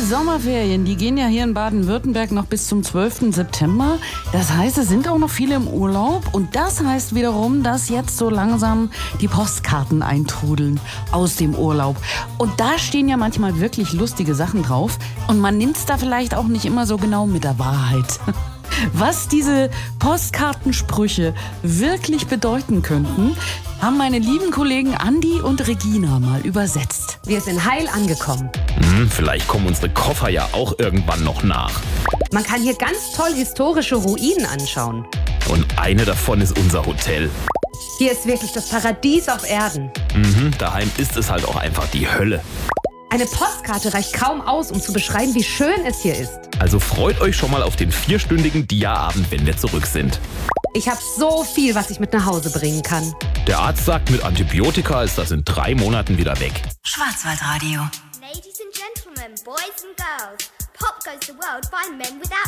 Sommerferien, die gehen ja hier in Baden-Württemberg noch bis zum 12. September. Das heißt, es sind auch noch viele im Urlaub. Und das heißt wiederum, dass jetzt so langsam die Postkarten eintrudeln aus dem Urlaub. Und da stehen ja manchmal wirklich lustige Sachen drauf. Und man nimmt es da vielleicht auch nicht immer so genau mit der Wahrheit. Was diese Postkartensprüche wirklich bedeuten könnten, haben meine lieben Kollegen Andi und Regina mal übersetzt. Wir sind heil angekommen. Vielleicht kommen unsere Koffer ja auch irgendwann noch nach. Man kann hier ganz toll historische Ruinen anschauen. Und eine davon ist unser Hotel. Hier ist wirklich das Paradies auf Erden. Daheim ist es halt auch einfach die Hölle. Eine Postkarte reicht kaum aus, um zu beschreiben, wie schön es hier ist. Also freut euch schon mal auf den 4-stündigen Dia-Abend, wenn wir zurück sind. Ich habe so viel, was ich mit nach Hause bringen kann. Der Arzt sagt, mit Antibiotika ist das in 3 Monaten wieder weg. Schwarzwaldradio. Ladies and gentlemen, boys and girls, pop goes the world by men without